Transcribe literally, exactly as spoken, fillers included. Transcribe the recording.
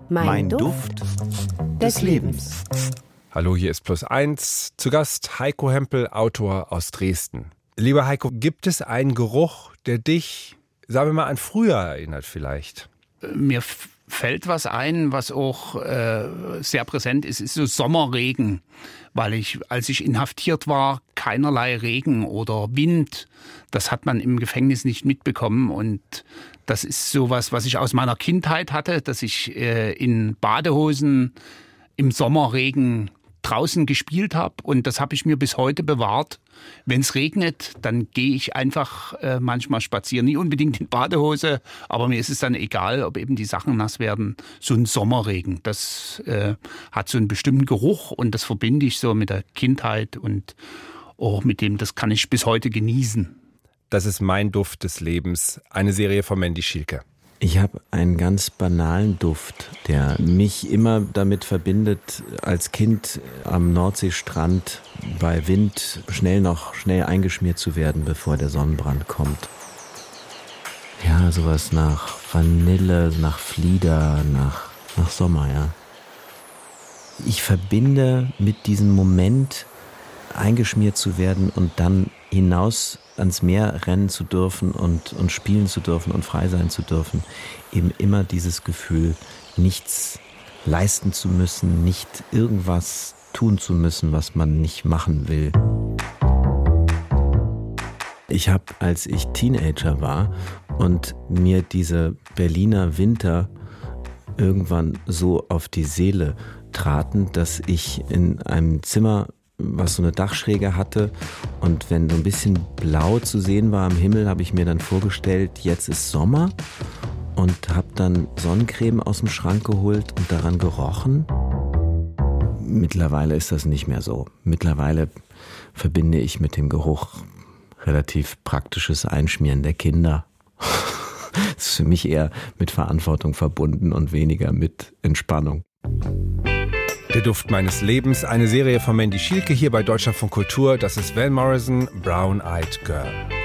Mein, mein Duft, Duft des Lebens. Hallo, hier ist Plus Eins. Zu Gast Heiko Hempel, Autor aus Dresden. Lieber Heiko, gibt es einen Geruch, der dich, sagen wir mal, an früher erinnert vielleicht? Mir f- fällt was ein, was auch äh, sehr präsent ist, ist so Sommerregen. Weil ich, als ich inhaftiert war, keinerlei Regen oder Wind, das hat man im Gefängnis nicht mitbekommen. Und das ist sowas, was ich aus meiner Kindheit hatte, dass ich äh, in Badehosen im Sommerregen draußen gespielt habe. Und das habe ich mir bis heute bewahrt. Wenn es regnet, dann gehe ich einfach äh, manchmal spazieren. Nicht unbedingt in Badehose, aber mir ist es dann egal, ob eben die Sachen nass werden. So ein Sommerregen, das äh, hat so einen bestimmten Geruch und das verbinde ich so mit der Kindheit und auch mit dem, das kann ich bis heute genießen. Das ist Mein Duft des Lebens, eine Serie von Mandy Schielke. Ich habe einen ganz banalen Duft, der mich immer damit verbindet, als Kind am Nordseestrand bei Wind schnell noch schnell eingeschmiert zu werden, bevor der Sonnenbrand kommt. Ja, sowas nach Vanille, nach Flieder, nach, nach Sommer, ja. Ich verbinde mit diesem Moment, eingeschmiert zu werden und dann hinaus ans Meer rennen zu dürfen und, und spielen zu dürfen und frei sein zu dürfen, eben immer dieses Gefühl, nichts leisten zu müssen, nicht irgendwas tun zu müssen, was man nicht machen will. Ich habe, als ich Teenager war und mir diese Berliner Winter irgendwann so auf die Seele traten, dass ich in einem Zimmer, was so eine Dachschräge hatte, und wenn so ein bisschen blau zu sehen war am Himmel, habe ich mir dann vorgestellt, jetzt ist Sommer, und habe dann Sonnencreme aus dem Schrank geholt und daran gerochen. Mittlerweile ist das nicht mehr so. Mittlerweile verbinde ich mit dem Geruch relativ praktisches Einschmieren der Kinder. Das ist für mich eher mit Verantwortung verbunden und weniger mit Entspannung. Der Duft meines Lebens, eine Serie von Mandy Schielke hier bei Deutschlandfunk Kultur. Das ist Van Morrison, Brown Eyed Girl.